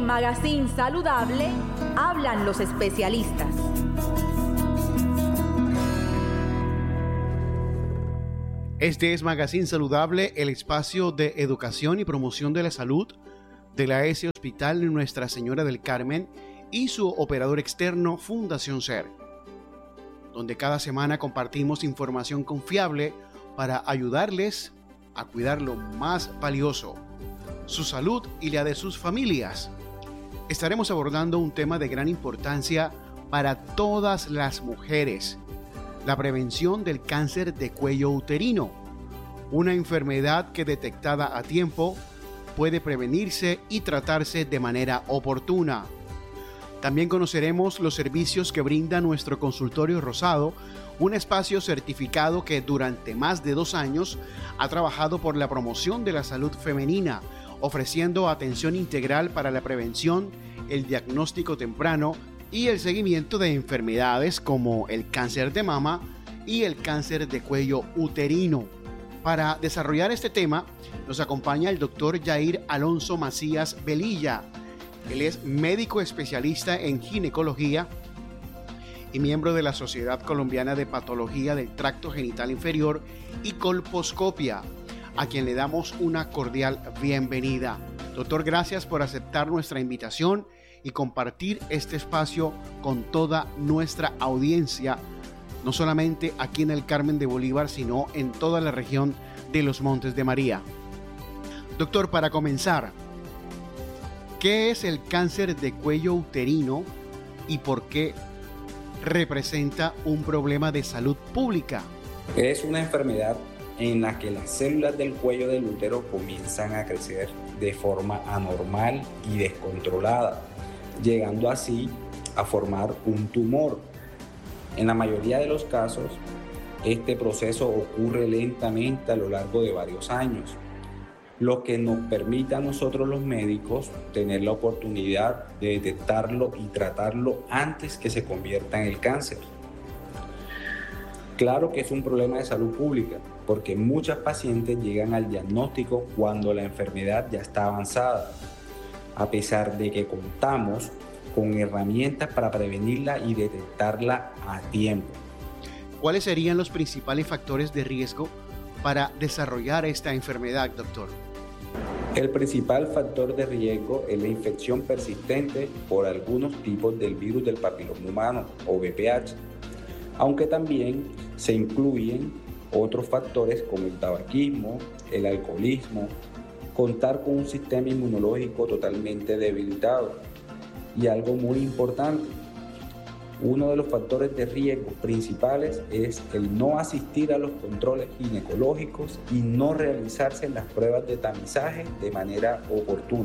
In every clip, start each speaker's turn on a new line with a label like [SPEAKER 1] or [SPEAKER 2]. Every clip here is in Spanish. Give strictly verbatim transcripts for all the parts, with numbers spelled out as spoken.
[SPEAKER 1] En Magazine Saludable hablan los especialistas.
[SPEAKER 2] Este es Magazine Saludable, el espacio de educación y promoción de la salud de la A S Hospital Nuestra Señora del Carmen y su operador externo Fundación SER, donde cada semana compartimos información confiable para ayudarles a cuidar lo más valioso, su salud y la de sus familias. Estaremos abordando un tema de gran importancia para todas las mujeres: la prevención del cáncer de cuello uterino, una enfermedad que detectada a tiempo puede prevenirse y tratarse de manera oportuna. También conoceremos los servicios que brinda nuestro consultorio Rosado, un espacio certificado que durante más de dos años ha trabajado por la promoción de la salud femenina, ofreciendo atención integral para la prevención, el diagnóstico temprano y el seguimiento de enfermedades como el cáncer de mama y el cáncer de cuello uterino. Para desarrollar este tema nos acompaña el doctor Yair Alonso Macías Velilla. Él es médico especialista en ginecología y miembro de la Sociedad Colombiana de Patología del Tracto Genital Inferior y Colposcopia, a quien le damos una cordial bienvenida. Doctor, gracias por aceptar nuestra invitación y compartir este espacio con toda nuestra audiencia, no solamente aquí en el Carmen de Bolívar, sino en toda la región de los Montes de María. Doctor, para comenzar, ¿qué es el cáncer de cuello uterino y por qué representa un problema de salud pública?
[SPEAKER 3] Es una enfermedad en la que las células del cuello del útero comienzan a crecer de forma anormal y descontrolada, llegando así a formar un tumor. En la mayoría de los casos, este proceso ocurre lentamente a lo largo de varios años, lo que nos permite a nosotros los médicos tener la oportunidad de detectarlo y tratarlo antes que se convierta en el cáncer. Claro que es un problema de salud pública, porque muchas pacientes llegan al diagnóstico cuando la enfermedad ya está avanzada, a pesar de que contamos con herramientas para prevenirla y detectarla a tiempo.
[SPEAKER 2] ¿Cuáles serían los principales factores de riesgo para desarrollar esta enfermedad, doctor?
[SPEAKER 3] El principal factor de riesgo es la infección persistente por algunos tipos del virus del papiloma humano o V P H, aunque también se incluyen otros factores como el tabaquismo, el alcoholismo, contar con un sistema inmunológico totalmente debilitado y algo muy importante, uno de los factores de riesgo principales es el no asistir a los controles ginecológicos y no realizarse las pruebas de tamizaje de manera oportuna.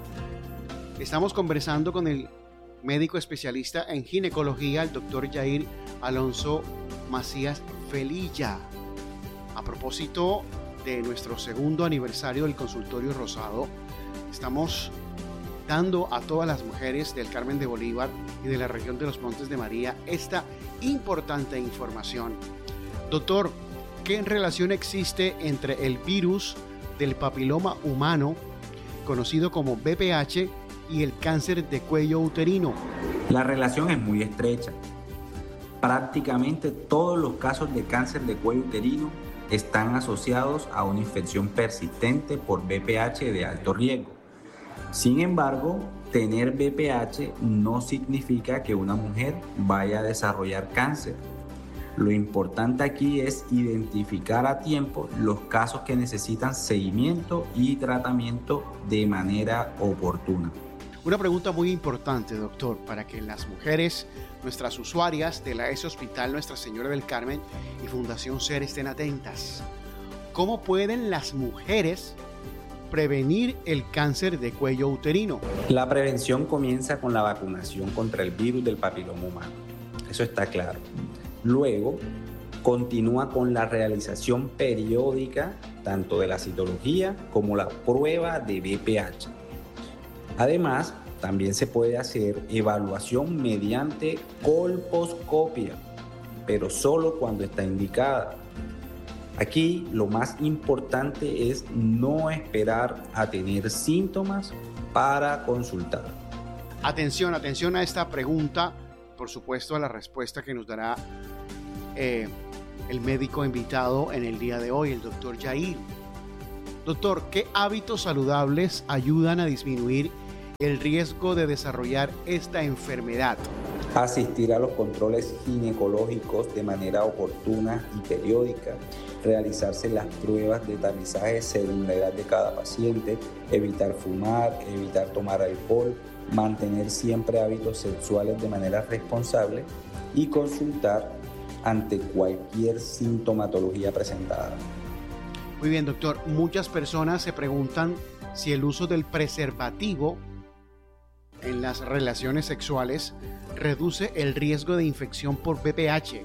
[SPEAKER 2] Estamos conversando con el médico especialista en ginecología, el doctor Yair Alonso Macías Velilla. A propósito de nuestro segundo aniversario del consultorio Rosado, estamos dando a todas las mujeres del Carmen de Bolívar y de la región de los Montes de María esta importante información. Doctor, ¿qué relación existe entre el virus del papiloma humano, conocido como V P H, y el cáncer de cuello uterino?
[SPEAKER 3] La relación es muy estrecha. Prácticamente todos los casos de cáncer de cuello uterino están asociados a una infección persistente por V P H de alto riesgo. Sin embargo, tener V P H no significa que una mujer vaya a desarrollar cáncer. Lo importante aquí es identificar a tiempo los casos que necesitan seguimiento y tratamiento de manera oportuna.
[SPEAKER 2] Una pregunta muy importante, doctor, para que las mujeres, nuestras usuarias de la A S Hospital Nuestra Señora del Carmen y Fundación SER estén atentas. ¿Cómo pueden las mujeres prevenir el cáncer de cuello uterino?
[SPEAKER 3] La prevención comienza con la vacunación contra el virus del papiloma humano. Eso está claro. Luego, continúa con la realización periódica tanto de la citología como la prueba de V P H. Además, también se puede hacer evaluación mediante colposcopia, pero solo cuando está indicada. Aquí lo más importante es no esperar a tener síntomas para consultar.
[SPEAKER 2] Atención, atención a esta pregunta, por supuesto a la respuesta que nos dará eh, el médico invitado en el día de hoy, el doctor Yair. Doctor, ¿qué hábitos saludables ayudan a disminuir el riesgo de desarrollar esta enfermedad?
[SPEAKER 3] Asistir a los controles ginecológicos de manera oportuna y periódica, realizarse las pruebas de tamizaje según la edad de cada paciente, evitar fumar, evitar tomar alcohol, mantener siempre hábitos sexuales de manera responsable y consultar ante cualquier sintomatología presentada.
[SPEAKER 2] Muy bien, doctor. Muchas personas se preguntan si el uso del preservativo en las relaciones sexuales reduce el riesgo de infección por V I H.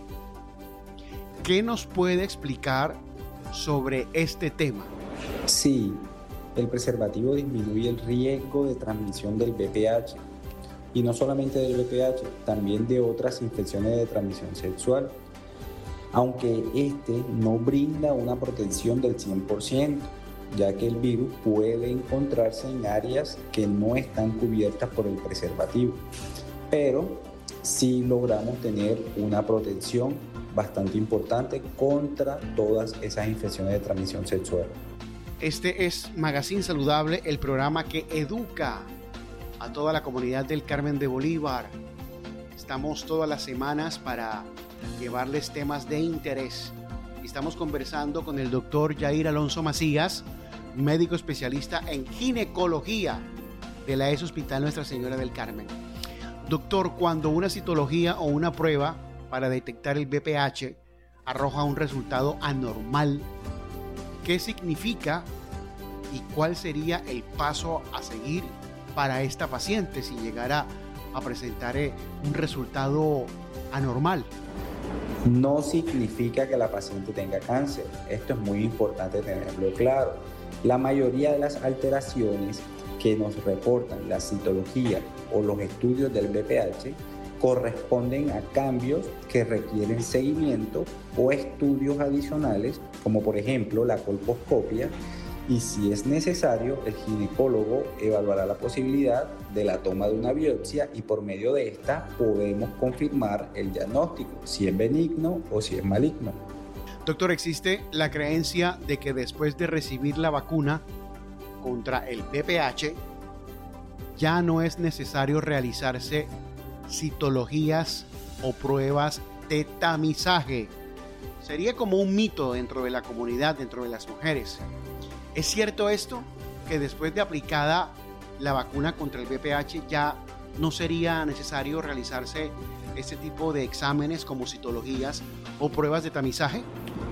[SPEAKER 2] ¿Qué nos puede explicar sobre este tema?
[SPEAKER 3] Sí, el preservativo disminuye el riesgo de transmisión del V I H y no solamente del V I H, también de otras infecciones de transmisión sexual, aunque este no brinda una protección del cien por ciento, ya que el virus puede encontrarse en áreas que no están cubiertas por el preservativo, pero sí logramos tener una protección bastante importante contra todas esas infecciones de transmisión sexual.
[SPEAKER 2] Este es Magazine Saludable, el programa que educa a toda la comunidad del Carmen de Bolívar. Estamos todas las semanas para llevarles temas de interés. Estamos conversando con el doctor Yair Alonso Macías, médico especialista en ginecología de la E S Hospital Nuestra Señora del Carmen. Doctor, cuando una citología o una prueba para detectar el V I H arroja un resultado anormal, ¿qué significa y cuál sería el paso a seguir para esta paciente si llegara a presentar un resultado anormal?
[SPEAKER 3] No significa que la paciente tenga cáncer. Esto es muy importante tenerlo claro. La mayoría de las alteraciones que nos reportan la citología o los estudios del V I H corresponden a cambios que requieren seguimiento o estudios adicionales, como por ejemplo la colposcopia, y si es necesario, el ginecólogo evaluará la posibilidad de la toma de una biopsia y por medio de esta podemos confirmar el diagnóstico, si es benigno o si es maligno.
[SPEAKER 2] Doctor, existe la creencia de que después de recibir la vacuna contra el V I H ya no es necesario realizarse citologías o pruebas de tamizaje. Sería como un mito dentro de la comunidad, dentro de las mujeres. ¿Es cierto esto? Que después de aplicada la vacuna contra el V I H ya no sería necesario realizarse este tipo de exámenes como citologías o pruebas de tamizaje.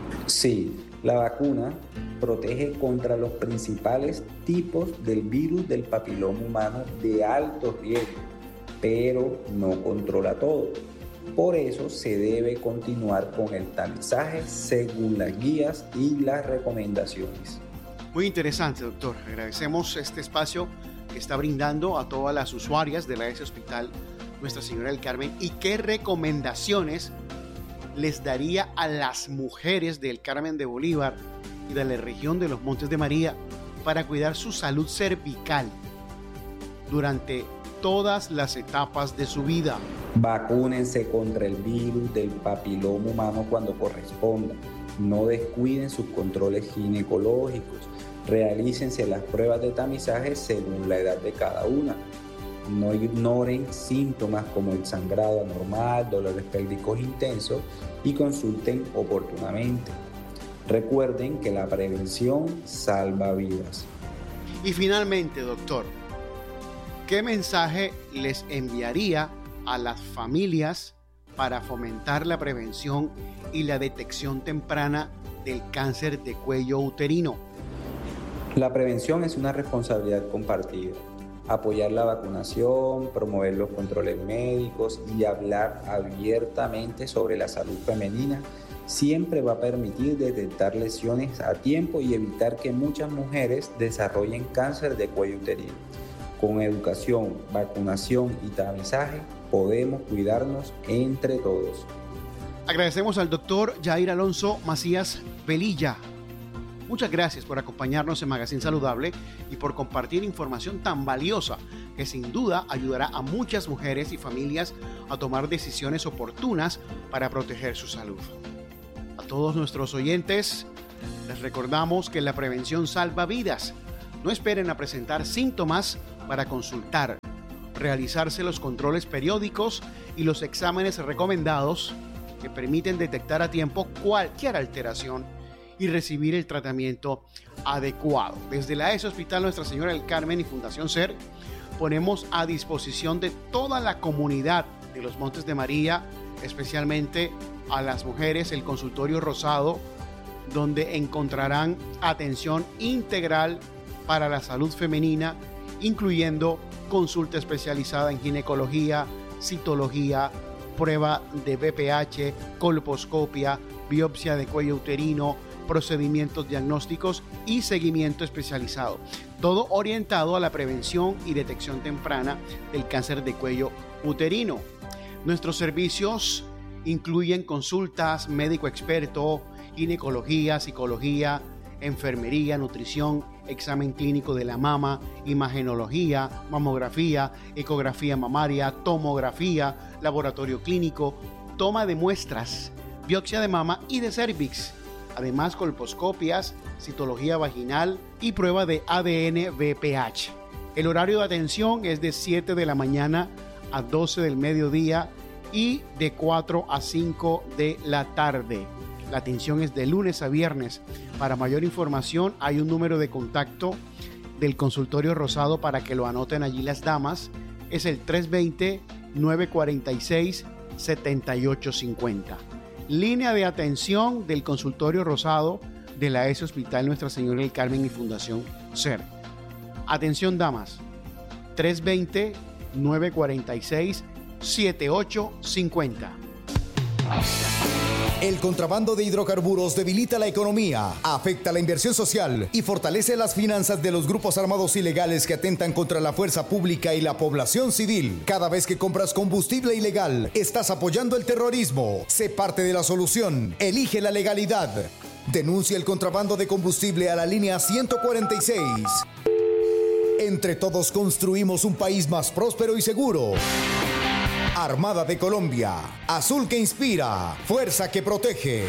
[SPEAKER 3] Sí, la vacuna protege contra los principales tipos del virus del papiloma humano de alto riesgo, pero no controla todo. Por eso se debe continuar con el tamizaje según las guías y las recomendaciones.
[SPEAKER 2] Muy interesante, doctor. Agradecemos este espacio que está brindando a todas las usuarias de la E S Hospital Nuestra Señora del Carmen. ¿Y qué recomendaciones les daría a las mujeres del Carmen de Bolívar y de la región de los Montes de María para cuidar su salud cervical durante todas las etapas de su vida?
[SPEAKER 3] Vacúnense contra el virus del papiloma humano cuando corresponda. No descuiden sus controles ginecológicos. Realícense las pruebas de tamizaje según la edad de cada una. No ignoren síntomas como el sangrado anormal, dolores pélvicos intensos y consulten oportunamente. Recuerden que la prevención salva vidas.
[SPEAKER 2] Y finalmente, doctor, ¿qué mensaje les enviaría a las familias para fomentar la prevención y la detección temprana del cáncer de cuello uterino?
[SPEAKER 3] La prevención es una responsabilidad compartida. Apoyar la vacunación, promover los controles médicos y hablar abiertamente sobre la salud femenina siempre va a permitir detectar lesiones a tiempo y evitar que muchas mujeres desarrollen cáncer de cuello uterino. Con educación, vacunación y tamizaje podemos cuidarnos entre todos.
[SPEAKER 2] Agradecemos al doctor Yair Alonso Macías Velilla, Muchas gracias por acompañarnos en Magazine Saludable y por compartir información tan valiosa que sin duda ayudará a muchas mujeres y familias a tomar decisiones oportunas para proteger su salud. A todos nuestros oyentes, les recordamos que la prevención salva vidas. No esperen a presentar síntomas para consultar, realizarse los controles periódicos y los exámenes recomendados que permiten detectar a tiempo cualquier alteración y recibir el tratamiento adecuado. Desde la A E S Hospital Nuestra Señora del Carmen y Fundación SER, ponemos a disposición de toda la comunidad de los Montes de María, especialmente a las mujeres, el consultorio Rosado, donde encontrarán atención integral para la salud femenina, incluyendo consulta especializada en ginecología, citología, prueba de B P H, colposcopia, biopsia de cuello uterino, procedimientos diagnósticos y seguimiento especializado. Todo orientado a la prevención y detección temprana del cáncer de cuello uterino. Nuestros servicios incluyen consultas, médico experto, ginecología, psicología, enfermería, nutrición, examen clínico de la mama, imagenología, mamografía, ecografía mamaria, tomografía, laboratorio clínico, toma de muestras, biopsia de mama y de cérvix. Además, colposcopias, citología vaginal y prueba de A D N V P H. El horario de atención es de siete de la mañana a doce del mediodía y de cuatro a cinco de la tarde. La atención es de lunes a viernes. Para mayor información hay un número de contacto del consultorio Rosado para que lo anoten allí las damas. Es el tres dos cero, nueve cuatro seis, siete ocho cinco cero. Línea de atención del consultorio Rosado de la A E S Hospital Nuestra Señora del Carmen y Fundación SER. Atención damas, tres dos cero, nueve cuatro seis, siete ocho cinco cero.
[SPEAKER 4] El contrabando de hidrocarburos debilita la economía, afecta la inversión social y fortalece las finanzas de los grupos armados ilegales que atentan contra la fuerza pública y la población civil. Cada vez que compras combustible ilegal, estás apoyando el terrorismo. Sé parte de la solución. Elige la legalidad. Denuncia el contrabando de combustible a la línea ciento cuarenta y seis. Entre todos construimos un país más próspero y seguro. Armada de Colombia, azul que inspira, fuerza que protege.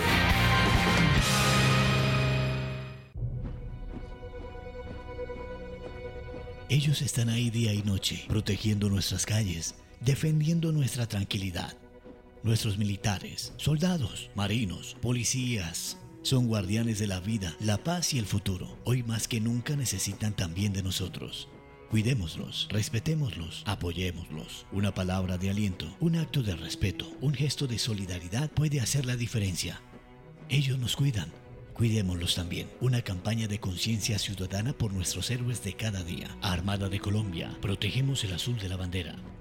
[SPEAKER 5] Ellos están ahí día y noche, protegiendo nuestras calles, defendiendo nuestra tranquilidad. Nuestros militares, soldados, marinos, policías, son guardianes de la vida, la paz y el futuro. Hoy más que nunca necesitan también de nosotros. Cuidémoslos, respetémoslos, apoyémoslos. Una palabra de aliento, un acto de respeto, un gesto de solidaridad puede hacer la diferencia. Ellos nos cuidan, cuidémoslos también. Una campaña de conciencia ciudadana por nuestros héroes de cada día. Armada de Colombia, protegemos el azul de la bandera.